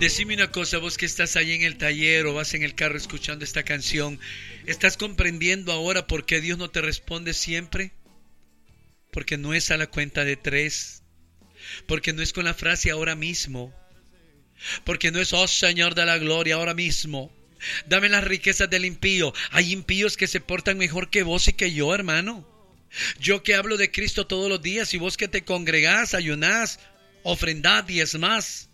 Decime una cosa, vos que estás ahí en el taller o vas en el carro escuchando esta canción, ¿estás comprendiendo ahora por qué Dios no te responde siempre? Porque no es a la cuenta de 3, porque no es con la frase ahora mismo, porque no es, oh Señor de la gloria, ahora mismo. Dame las riquezas del impío. Hay impíos que se portan mejor que vos y que yo, hermano. Yo que hablo de Cristo todos los días y vos que te congregás, ayunás, ofrendás, diezmás.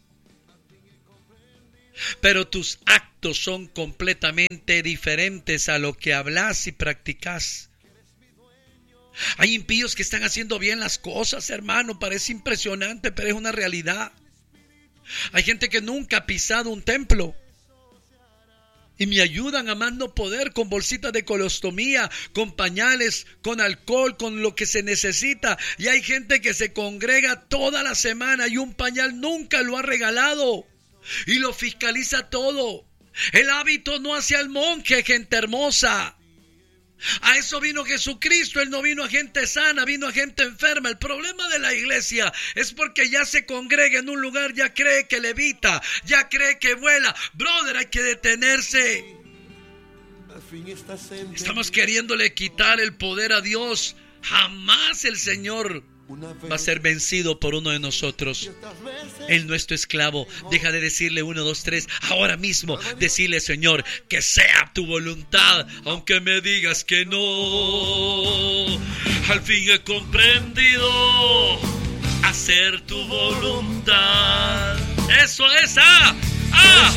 Pero tus actos son completamente diferentes a lo que hablas y practicas. Hay impíos que están haciendo bien las cosas, hermano. Parece impresionante, pero es una realidad. Hay gente que nunca ha pisado un templo y me ayudan a más no poder con bolsitas de colostomía, con pañales, con alcohol, con lo que se necesita. Y hay gente que se congrega toda la semana y un pañal nunca lo ha regalado. Y lo fiscaliza todo. El hábito no hace al monje, gente hermosa. A eso vino Jesucristo. Él no vino a gente sana, vino a gente enferma. El problema de la iglesia es porque ya se congrega en un lugar, ya cree que levita, ya cree que vuela. Brother, hay que detenerse. Estamos queriéndole quitar el poder a Dios. Jamás el Señor va a ser vencido por uno de nosotros. Él no es tu esclavo. Deja de decirle 1, 2, 3. Ahora mismo decirle, Señor, que sea tu voluntad, aunque me digas que no. Al fin he comprendido hacer tu voluntad. Eso es.